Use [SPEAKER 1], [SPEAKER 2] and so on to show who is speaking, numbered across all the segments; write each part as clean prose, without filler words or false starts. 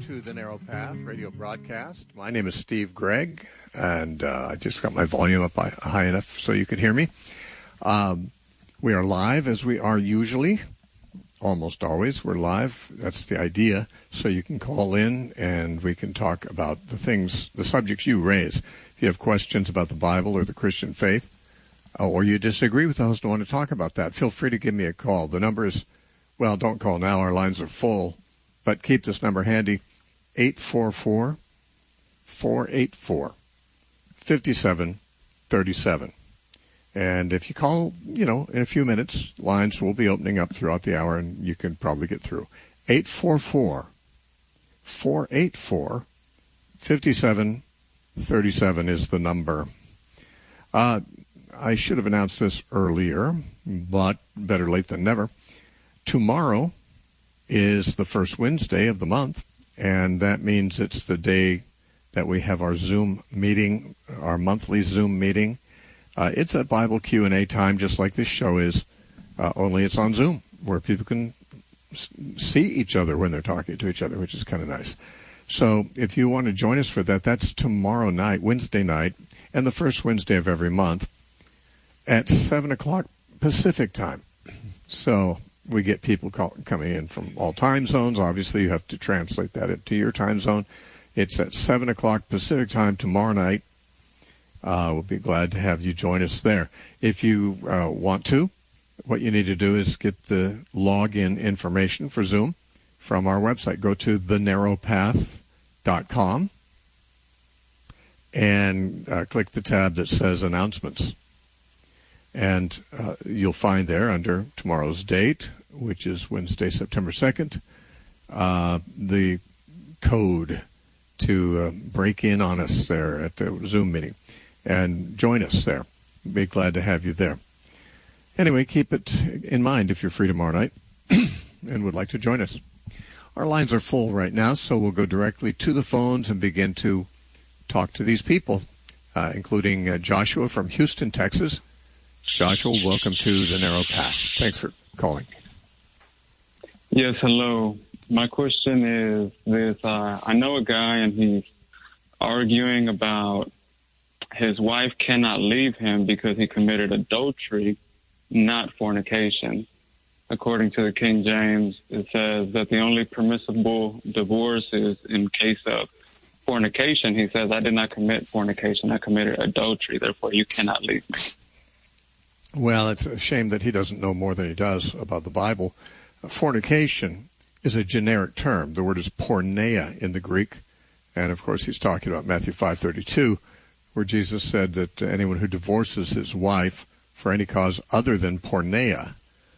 [SPEAKER 1] to the Narrow Path radio broadcast. My name is Steve Gregg, and I just got my volume up high enough so you could hear me. We are live, as we are usually. Almost always we're live. That's the idea. So you can call in and we can talk about the subjects you raise. If you have questions about the Bible or the Christian faith, or you disagree with those and want to talk about that, feel free to give me a call. The number is, well, don't call now. Our lines are full. But keep this number handy, 844-484-5737. And if you call, in a few minutes, lines will be opening up throughout the hour, and you can probably get through. 844-484-5737 is the number. I should have announced this earlier, but better late than never. Tomorrow is the first Wednesday of the month, and that means it's the day that we have our Zoom meeting, our monthly Zoom meeting. It's a Bible Q&A time, just like this show is, only it's on Zoom, where people can see each other when they're talking to each other, which is kind of nice. So if you want to join us for that, that's tomorrow night, Wednesday night, and the first Wednesday of every month at 7 o'clock Pacific time. So we get people coming in from all time zones. Obviously, you have to translate that into your time zone. It's at 7 o'clock Pacific time tomorrow night. We'll be glad to have you join us there. If you want to, what you need to do is get the login information for Zoom from our website. Go to thenarrowpath.com and click the tab that says Announcements. And you'll find there under tomorrow's date, which is Wednesday, September 2nd, the code to break in on us there at the Zoom meeting. And join us there. Be glad to have you there. Anyway, keep it in mind if you're free tomorrow night and would like to join us. Our lines are full right now, so we'll go directly to the phones and begin to talk to these people, including Joshua from Houston, Texas. Joshua, welcome to the Narrow Path. Thanks for calling.
[SPEAKER 2] Yes, hello. My question is this. I know a guy, and he's arguing about his wife cannot leave him because he committed adultery, not fornication. According to the King James, it says that the only permissible divorce is in case of fornication. He says, I did not commit fornication. I committed adultery. Therefore, you cannot leave me.
[SPEAKER 1] Well, it's a shame that he doesn't know more than he does about the Bible. Fornication is a generic term. The word is porneia in the Greek. And, of course, he's talking about Matthew 5:32, where Jesus said that anyone who divorces his wife for any cause other than porneia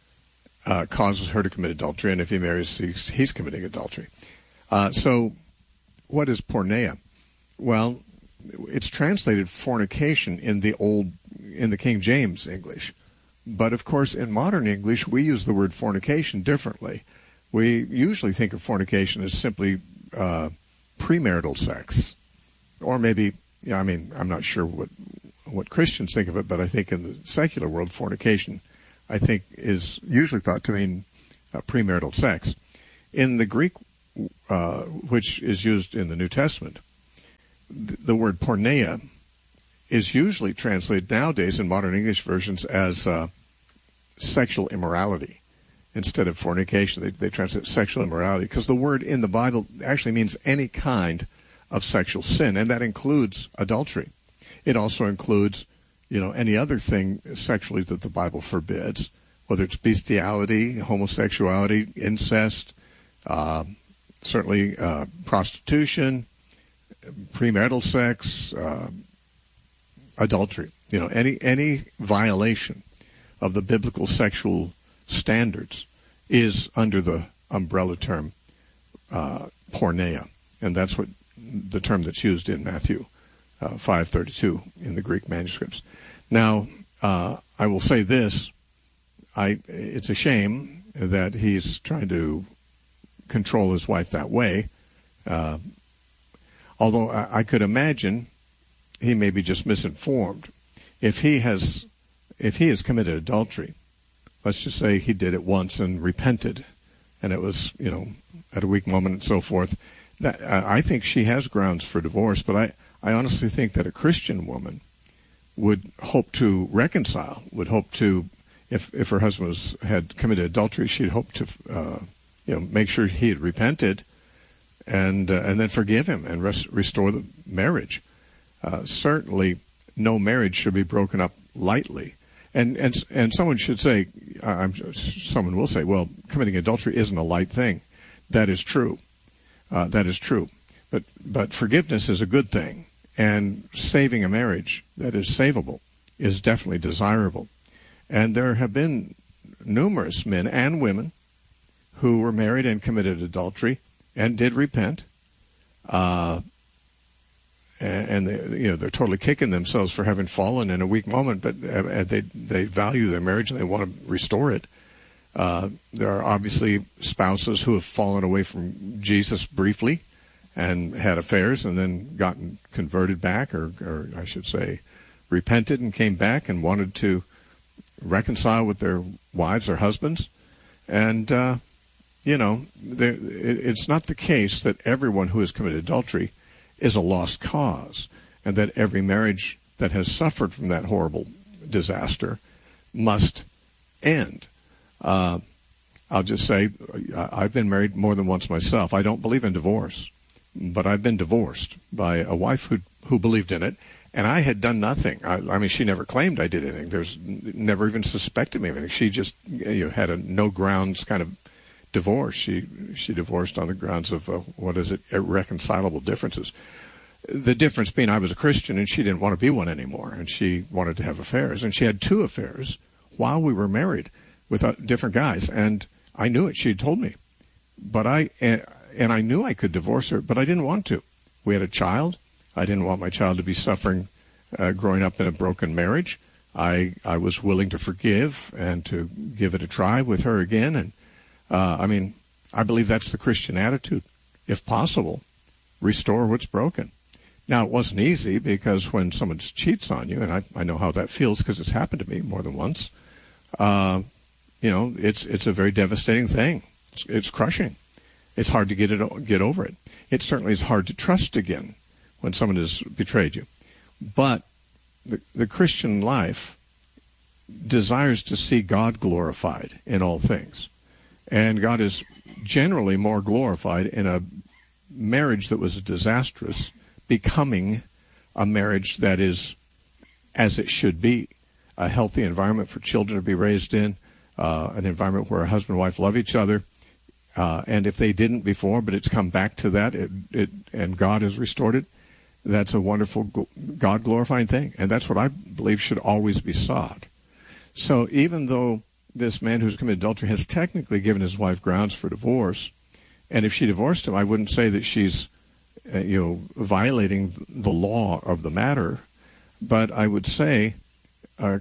[SPEAKER 1] causes her to commit adultery, and if he marries, he's committing adultery. So what is porneia? Well, it's translated fornication in the King James English. But, of course, in modern English, we use the word fornication differently. We usually think of fornication as simply premarital sex, or maybe, I'm not sure what Christians think of it, but I think in the secular world, fornication, I think, is usually thought to mean premarital sex. In the Greek, which is used in the New Testament, the word porneia is usually translated nowadays in modern English versions as sexual immorality instead of fornication. They translate sexual immorality because the word in the Bible actually means any kind of sexual sin, and that includes adultery. It also includes, any other thing sexually that the Bible forbids, whether it's bestiality, homosexuality, incest, certainly prostitution, premarital sex, adultery. Any violation of the biblical sexual standards is under the umbrella term porneia, and that's what the term that's used in Matthew 5:32 in the Greek manuscripts. Now, I will say this: it's a shame that he's trying to control his wife that way. Although I could imagine he may be just misinformed. If he has committed adultery, let's just say he did it once and repented, and it was, at a weak moment and so forth, I think she has grounds for divorce, but I honestly think that a Christian woman would hope to reconcile, would hope to, if her husband had committed adultery, she'd hope to make sure he had repented and then forgive him and restore the marriage. Certainly, no marriage should be broken up lightly. And someone should say, someone will say, well, committing adultery isn't a light thing. That is true. That is true. But forgiveness is a good thing. And saving a marriage that is savable is definitely desirable. And there have been numerous men and women who were married and committed adultery and did repent. And they're totally kicking themselves for having fallen in a weak moment, but they value their marriage and they want to restore it. There are obviously spouses who have fallen away from Jesus briefly and had affairs and then gotten converted back, or I should say repented and came back and wanted to reconcile with their wives or husbands. And, it's not the case that everyone who has committed adultery is a lost cause, and that every marriage that has suffered from that horrible disaster must end. I'll just say I've been married more than once myself. I don't believe in divorce, but I've been divorced by a wife who believed in it, and I had done nothing. I mean, she never claimed I did anything. There's never even suspected me of anything. She just had a no grounds kind of divorce. She divorced on the grounds of irreconcilable differences. The difference being I was a Christian and she didn't want to be one anymore, and she wanted to have affairs, and she had 2 affairs while we were married with different guys, and I knew it. She had told me, but I knew I could divorce her, but I didn't want to. We had a child. I didn't want my child to be suffering growing up in a broken marriage. I was willing to forgive and to give it a try with her again, and I believe that's the Christian attitude. If possible, restore what's broken. Now, it wasn't easy, because when someone cheats on you, and I know how that feels because it's happened to me more than once, it's a very devastating thing. It's crushing. It's hard to get over it. It certainly is hard to trust again when someone has betrayed you. But the Christian life desires to see God glorified in all things. And God is generally more glorified in a marriage that was disastrous becoming a marriage that is as it should be, a healthy environment for children to be raised in, an environment where a husband and wife love each other. And if they didn't before, but it's come back to that, and God has restored it, that's a wonderful God-glorifying thing. And that's what I believe should always be sought. So even though this man who's committed adultery has technically given his wife grounds for divorce, and if she divorced him, I wouldn't say that she's violating the law of the matter, but I would say a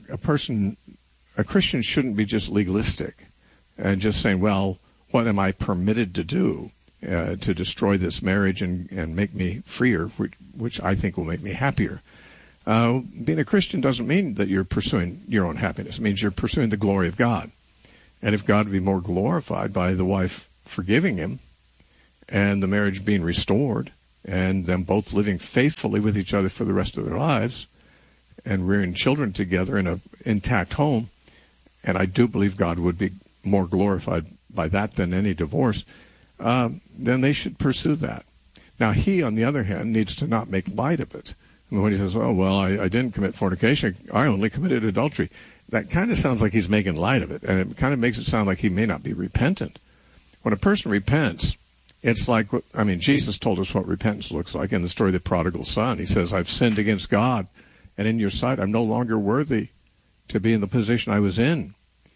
[SPEAKER 1] Christian shouldn't be just legalistic and just saying, well, what am I permitted to do to destroy this marriage and make me freer, which I think will make me happier. Being a Christian doesn't mean that you're pursuing your own happiness. It means you're pursuing the glory of God. And if God would be more glorified by the wife forgiving him and the marriage being restored and them both living faithfully with each other for the rest of their lives and rearing children together in an intact home, and I do believe God would be more glorified by that than any divorce, then they should pursue that. Now, he, on the other hand, needs to not make light of it. And when he says, oh, well, I didn't commit fornication, I only committed adultery, that kind of sounds like he's making light of it, and it kind of makes it sound like he may not be repentant. When a person repents, it's like, Jesus told us what repentance looks like in the story of the prodigal son. He says, I've sinned against God, and in your sight I'm no longer worthy to be in the position I was in.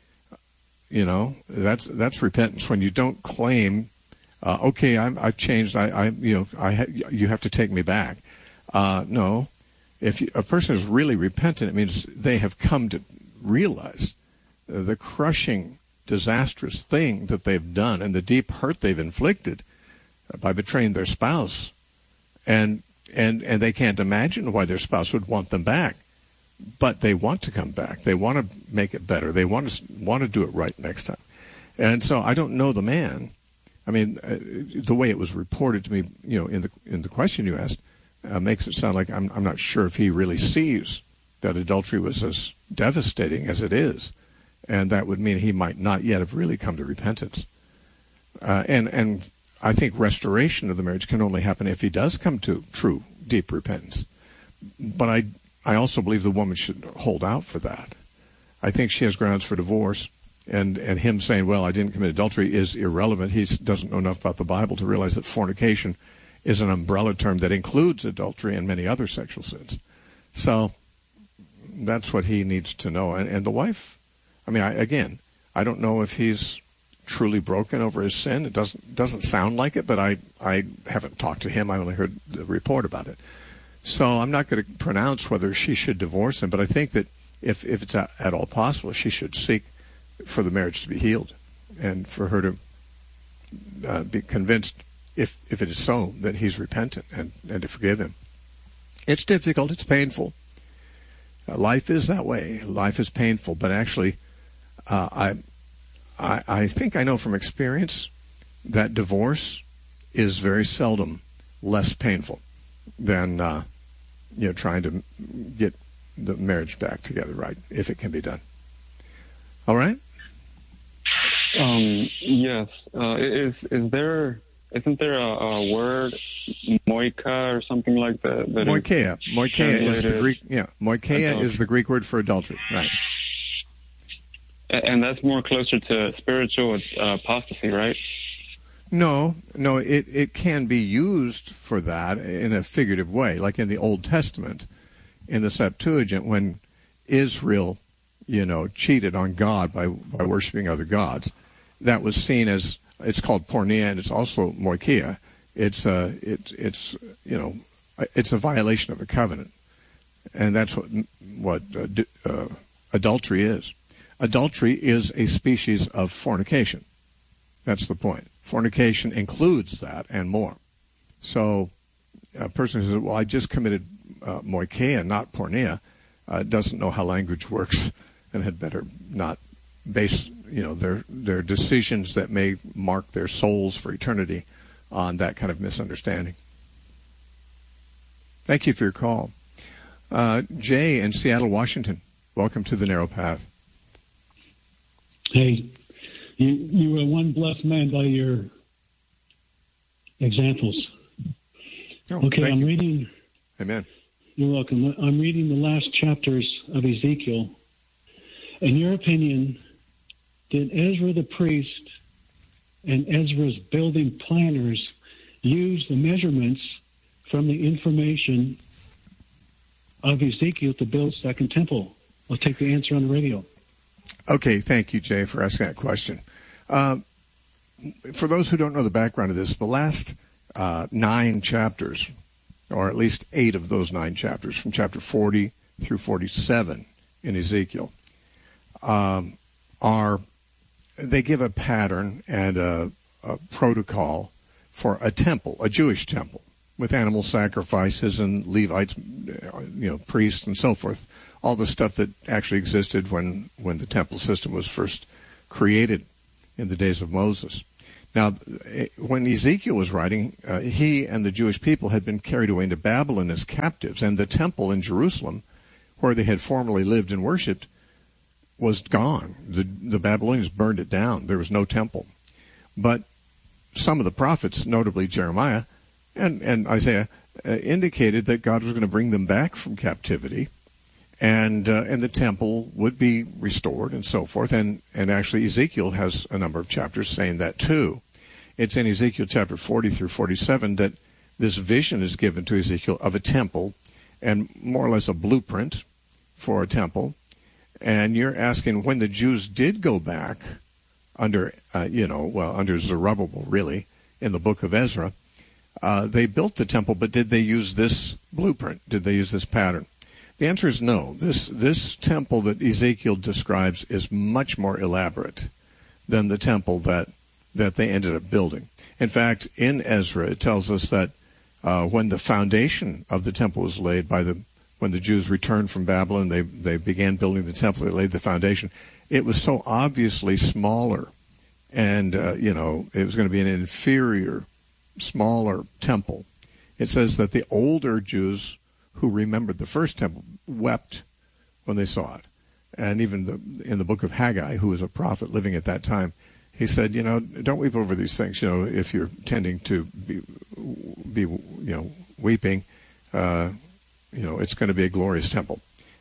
[SPEAKER 1] That's repentance, when you don't claim, okay, I've changed, you have to take me back. No, if a person is really repentant, it means they have come to realize the crushing, disastrous thing that they've done and the deep hurt they've inflicted by betraying their spouse, and they can't imagine why their spouse would want them back, but they want to come back. They want to make it better. They want to do it right next time. And so I don't know the man, I mean, the way it was reported to me, in the question you asked, makes it sound like I'm not sure if he really sees that adultery was as devastating as it is, and that would mean he might not yet have really come to repentance. And I think restoration of the marriage can only happen if he does come to true, deep repentance. But I also believe the woman should hold out for that. I think she has grounds for divorce, and him saying, well, I didn't commit adultery is irrelevant. He doesn't know enough about the Bible to realize that fornication is an umbrella term that includes adultery and many other sexual sins. So that's what he needs to know. And the wife, I mean, I don't know if he's truly broken over his sin. It doesn't sound like it, but I haven't talked to him. I only heard the report about it. So I'm not going to pronounce whether she should divorce him, but I think that if it's at all possible, she should seek for the marriage to be healed and for her to be convinced, if it is so, that he's repentant and to forgive him. It's difficult. It's painful. Life is that way. Life is painful, but actually, I think I know from experience that divorce is very seldom less painful than trying to get the marriage back together, right? If it can be done. All right.
[SPEAKER 2] Yes. Isn't there a word, moika or something like that?
[SPEAKER 1] Moikeia. Moikeia is the Greek. Yeah, moikeia is the Greek word for adultery. Right.
[SPEAKER 2] And that's more closer to spiritual apostasy, right?
[SPEAKER 1] No, it can be used for that in a figurative way, like in the Old Testament, in the Septuagint, when Israel, cheated on God by worshiping other gods. That was seen as, it's called porneia, and it's also moikeia. It's a violation of a covenant, and that's what adultery is. Adultery is a species of fornication. That's the point. Fornication includes that and more. So a person who says, well, I just committed moikeia, not porneia, doesn't know how language works and had better not base their decisions that may mark their souls for eternity on that kind of misunderstanding. Thank you for your call. Jay in Seattle, Washington, welcome to the Narrow Path.
[SPEAKER 3] Hey, you were one blessed man by your examples.
[SPEAKER 1] Oh,
[SPEAKER 3] okay, I'm reading.
[SPEAKER 1] Amen.
[SPEAKER 3] You're welcome. I'm reading the last chapters of Ezekiel. In your opinion, did Ezra the priest and Ezra's building planners use the measurements from the information of Ezekiel to build Second Temple? I'll take the answer on the radio.
[SPEAKER 1] Okay, thank you, Jay, for asking that question. For those who don't know the background of this, the last 9 chapters, or at least 8 of those 9 chapters, from chapter 40 through 47 in Ezekiel, they give a pattern and a protocol for a temple, a Jewish temple, with animal sacrifices and Levites, priests and so forth, all the stuff that actually existed when the temple system was first created in the days of Moses. Now, when Ezekiel was writing, he and the Jewish people had been carried away into Babylon as captives, and the temple in Jerusalem, where they had formerly lived and worshipped, was gone. The Babylonians burned it down. There was no temple. But some of the prophets, notably Jeremiah and Isaiah, indicated that God was going to bring them back from captivity, and the temple would be restored and so forth. And actually Ezekiel has a number of chapters saying that too. It's in Ezekiel chapter 40 through 47 that this vision is given to Ezekiel of a temple and more or less a blueprint for a temple. And you're asking, when the Jews did go back under Zerubbabel, really, in the book of Ezra, they built the temple, but did they use this blueprint? Did they use this pattern? The answer is no. This temple that Ezekiel describes is much more elaborate than the temple that they ended up building. In fact, in Ezra, it tells us that when the foundation of the temple was laid when the Jews returned from Babylon, they began building the temple, they laid the foundation. It was so obviously smaller And, it was going to be an inferior, smaller temple. It says that the older Jews who remembered the first temple wept when they saw it. And even in the book of Haggai, who was a prophet living at that time, he said, don't weep over these things. If you're tending to be weeping, it's going to be a glorious temple,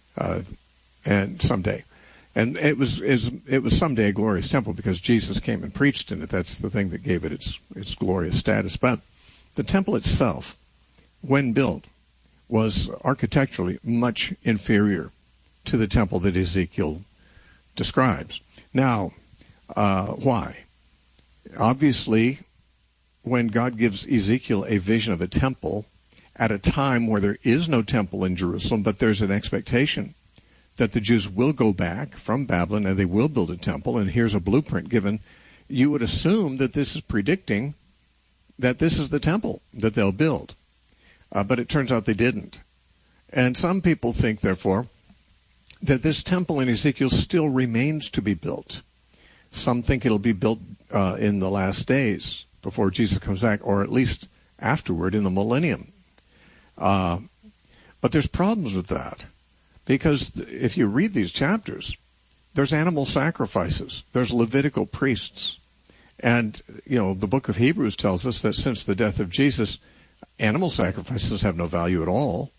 [SPEAKER 1] and someday. And it was someday a glorious temple because Jesus came and preached in it. That's the thing that gave it its glorious status. But the temple itself, when built, was architecturally much inferior to the temple that Ezekiel describes. Now, why? Obviously, when God gives Ezekiel a vision of a temple at a time where there is no temple in Jerusalem, but there's an expectation that the Jews will go back from Babylon and they will build a temple, and here's a blueprint given, you would assume that this is predicting that this is the temple that they'll build. But it turns out they didn't. And some people think, therefore, that this temple in Ezekiel still remains to be built. Some think it'll be built in the last days before Jesus comes back, or at least afterward in the millennium. But there's problems with that, because if you read these chapters, there's animal sacrifices, there's Levitical priests. And, the book of Hebrews tells us that since the death of Jesus, animal sacrifices have no value at all.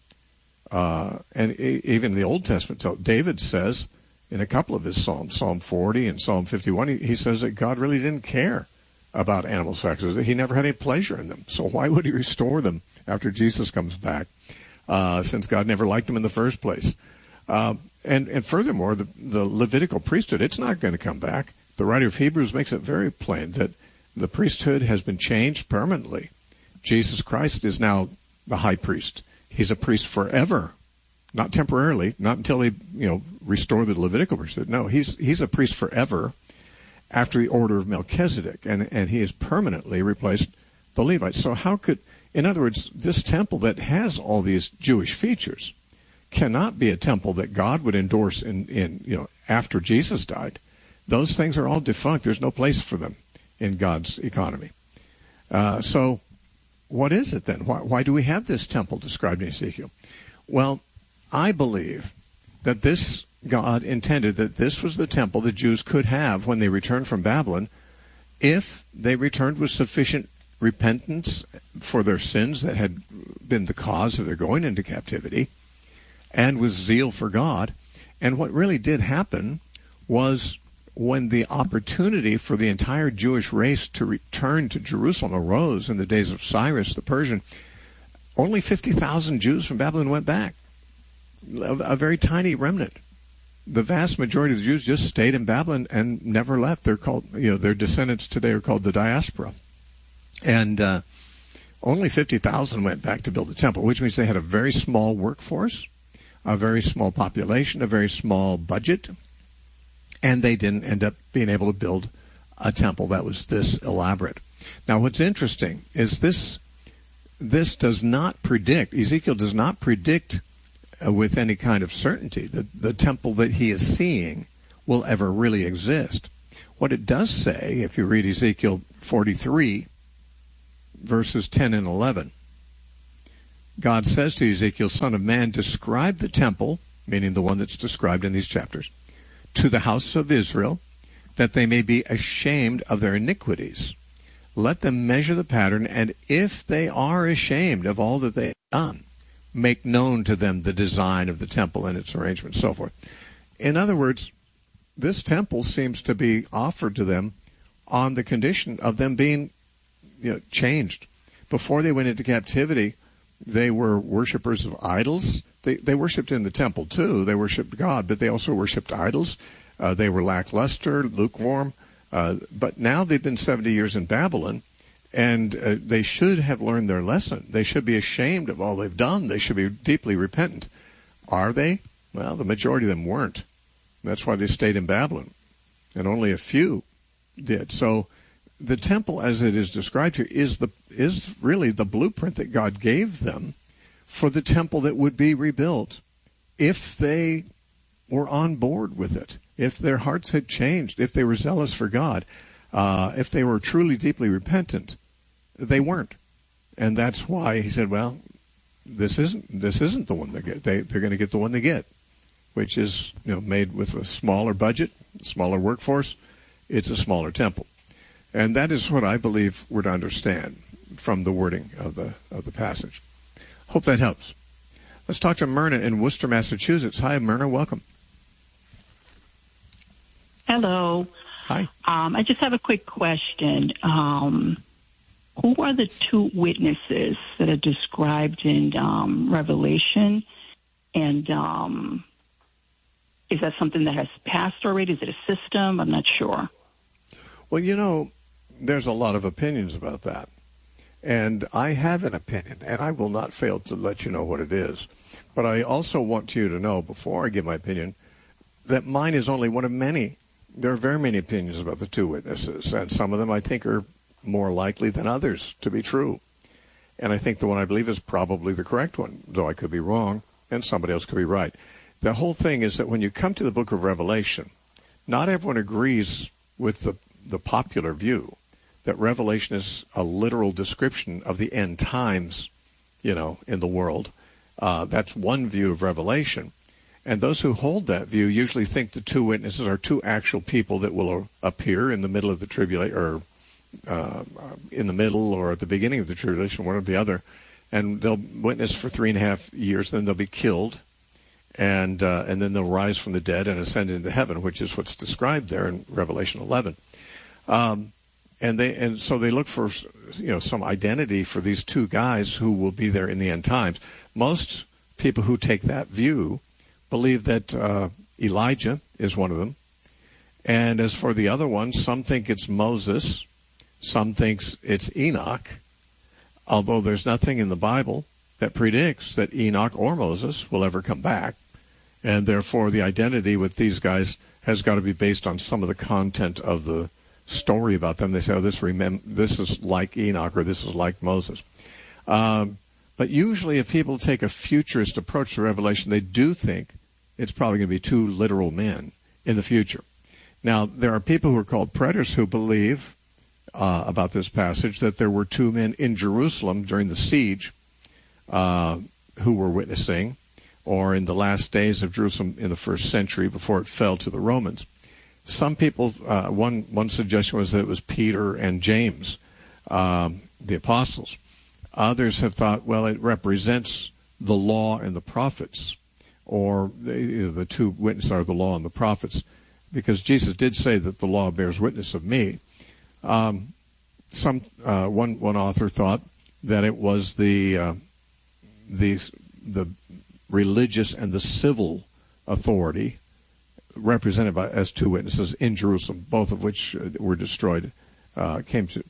[SPEAKER 1] And even the Old Testament, David says in a couple of his Psalms, Psalm 40 and Psalm 51, he says that God really didn't care about animal sacrifices. He never had any pleasure in them. So why would he restore them after Jesus comes back, since God never liked them in the first place? And furthermore, the Levitical priesthood, it's not going to come back. The writer of Hebrews makes it very plain that the priesthood has been changed permanently. Jesus Christ is now the high priest. He's a priest forever, not temporarily, not until they, restore the Levitical priesthood. No, he's a priest forever after the order of Melchizedek, and he has permanently replaced the Levites. So how could, in other words, this temple that has all these Jewish features cannot be a temple that God would endorse in after Jesus died. Those things are all defunct. There's no place for them in God's economy. So what is it then? Why do we have this temple described in Ezekiel? Well, I believe that this God intended that this was the temple the Jews could have when they returned from Babylon, if they returned with sufficient repentance for their sins that had been the cause of their going into captivity, and with zeal for God. And what really did happen was, when the opportunity for the entire Jewish race to return to Jerusalem arose in the days of Cyrus the Persian, only 50,000 Jews from Babylon went back, a very tiny remnant. The vast majority of the Jews just stayed in Babylon and never left. They're called, their descendants today are called the diaspora. And only 50,000 went back to build the temple, which means they had a very small workforce, a very small population, a very small budget, and they didn't end up being able to build a temple that was this elaborate. Now, what's interesting is this does not predict, Ezekiel does not predict with any kind of certainty that the temple that he is seeing will ever really exist. What it does say, if you read Ezekiel 43, verses 10 and 11, God says to Ezekiel, "Son of man, describe the temple," meaning the one that's described in these chapters, "to the house of Israel, that they may be ashamed of their iniquities. Let them measure the pattern, and if they are ashamed of all that they have done, make known to them the design of the temple and its arrangement," so forth. In other words, this temple seems to be offered to them on the condition of them being changed. Before they went into captivity, they were worshipers of idols. They worshipped in the temple too. They worshipped God, but they also worshipped idols. They were lackluster, lukewarm. But now they've been 70 years in Babylon, and they should have learned their lesson. They should be ashamed of all they've done. They should be deeply repentant. Are they? Well, the majority of them weren't. That's why they stayed in Babylon, and only a few did. So the temple, as it is described here, is really the blueprint that God gave them for the temple that would be rebuilt if they were on board with it, if their hearts had changed, if they were zealous for God. If they were truly deeply repentant, they weren't. And that's why he said, well, this isn't the one they get. They're going to get the one they get, which is made with a smaller budget, smaller workforce. It's a smaller temple. And that is what I believe we're to understand from the wording of the passage. Hope that helps. Let's talk to Myrna in Worcester, Massachusetts. Hi, Myrna. Welcome.
[SPEAKER 4] Hello.
[SPEAKER 1] Hi.
[SPEAKER 4] I just have a quick question. Who are the two witnesses that are described in Revelation? And is that something that has passed already? Is it a system? I'm not sure.
[SPEAKER 1] Well, there's a lot of opinions about that. And I have an opinion, and I will not fail to let you know what it is. But I also want you to know, before I give my opinion, that mine is only one of many. There are very many opinions about the two witnesses, and some of them I think are more likely than others to be true. And I think the one I believe is probably the correct one, though I could be wrong, and somebody else could be right. The whole thing is that when you come to the book of Revelation, not everyone agrees with the popular view that Revelation is a literal description of the end times, in the world. That's one view of Revelation. And those who hold that view usually think the two witnesses are two actual people that will appear in the middle of the tribulation, or in the middle or at the beginning of the tribulation, one or the other. And they'll witness for 3.5 years, then they'll be killed. And then they'll rise from the dead and ascend into heaven, which is what's described there in Revelation 11. And so they look for some identity for these two guys who will be there in the end times. Most people who take that view believe that Elijah is one of them. And as for the other ones, some think it's Moses, some thinks it's Enoch, although there's nothing in the Bible that predicts that Enoch or Moses will ever come back. And therefore the identity with these guys has got to be based on some of the content of the story about them. They say, this is like Enoch, or this is like Moses. But usually if people take a futurist approach to Revelation, they do think it's probably going to be two literal men in the future. Now, there are people who are called preterists who believe about this passage that there were two men in Jerusalem during the siege who were witnessing, or in the last days of Jerusalem in the first century before it fell to the Romans. Some people, one suggestion was that it was Peter and James, the apostles. Others have thought, well, it represents the law and the prophets, or the two witnesses are the law and the prophets, because Jesus did say that the law bears witness of me. One author thought that it was the religious and the civil authority represented as two witnesses in Jerusalem, both of which were destroyed, were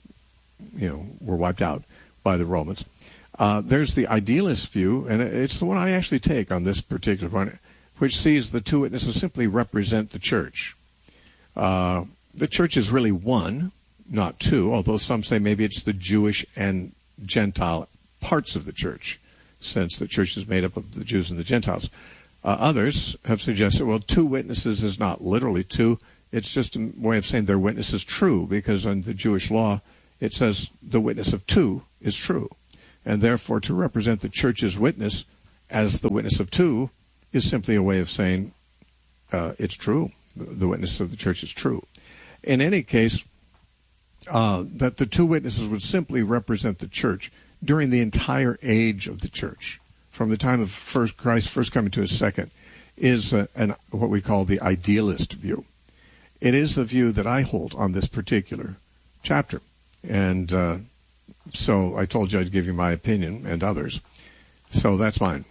[SPEAKER 1] wiped out by the Romans. There's the idealist view, and it's the one I actually take on this particular point, which sees the two witnesses simply represent the church. The church is really one, not two, although some say maybe it's the Jewish and Gentile parts of the church, since the church is made up of the Jews and the Gentiles. Others have suggested, well, two witnesses is not literally two. It's just a way of saying their witness is true, because in the Jewish law, it says the witness of two is true. And therefore, to represent the church's witness as the witness of two is simply a way of saying it's true. The witness of the church is true. In any case, that the two witnesses would simply represent the church during the entire age of the church, from the time of Christ first coming to his second, is what we call the idealist view. It is the view that I hold on this particular chapter. And so I told you I'd give you my opinion and others. So that's mine.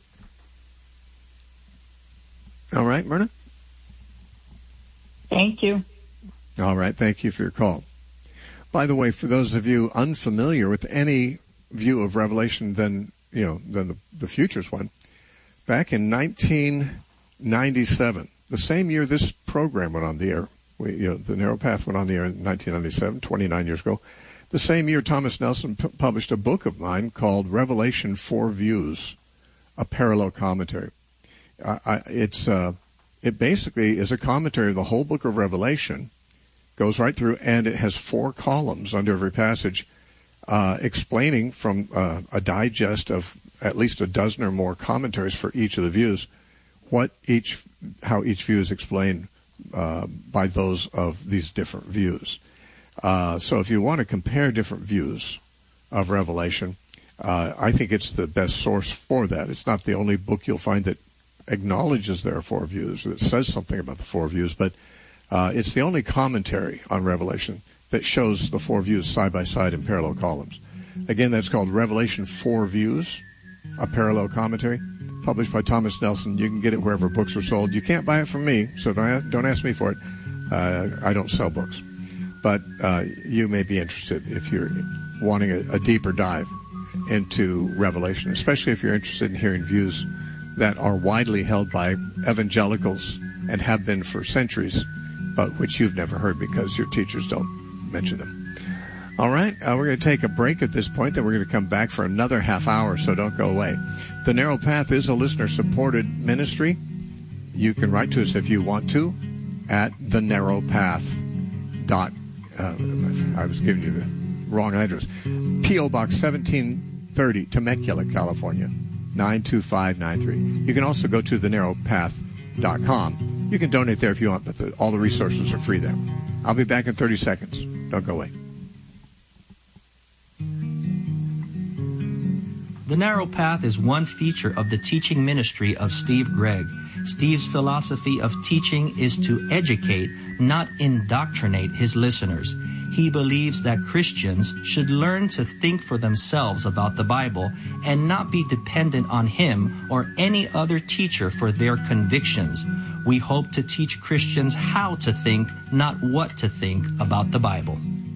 [SPEAKER 1] All right, Myrna?
[SPEAKER 4] Thank you.
[SPEAKER 1] All right, thank you for your call. By the way, for those of you unfamiliar with any view of Revelation than the futures one, back in 1997, the same year this program went on the air, the Narrow Path went on the air in 1997, 29 years ago. The same year, Thomas Nelson published a book of mine called Revelation 4 Views, a parallel commentary. It basically is a commentary of the whole book of Revelation, Goes right through, and it has 4 columns under every passage explaining from a digest of at least a dozen or more commentaries for each of the views, how each view is explained by those of these different views. So if you want to compare different views of Revelation, I think it's the best source for that. It's not the only book you'll find that acknowledges there are 4 views, that says something about the 4 views, but it's the only commentary on Revelation that shows the 4 views side by side in parallel columns. Again, that's called Revelation 4 Views, a parallel commentary, published by Thomas Nelson. You can get it wherever books are sold. You can't buy it from me, so don't ask me for it. I don't sell books. But you may be interested if you're wanting a deeper dive into Revelation, especially if you're interested in hearing views that are widely held by evangelicals and have been for centuries, but which you've never heard because your teachers don't mention them. All right, we're going to take a break at this point, then we're going to come back for another half hour, so don't go away. The Narrow Path is a listener-supported ministry. You can write to us if you want to at thenarrowpath. I was giving you the wrong address. P.O. Box 1730, Temecula, California, 92593. You can also go to thenarrowpath.com. You can donate there if you want, but all the resources are free there. I'll be back in 30 seconds. Don't go away.
[SPEAKER 5] The Narrow Path is one feature of the teaching ministry of Steve Gregg. Steve's philosophy of teaching is to educate, not indoctrinate his listeners. He believes that Christians should learn to think for themselves about the Bible and not be dependent on him or any other teacher for their convictions. We hope to teach Christians how to think, not what to think about the Bible.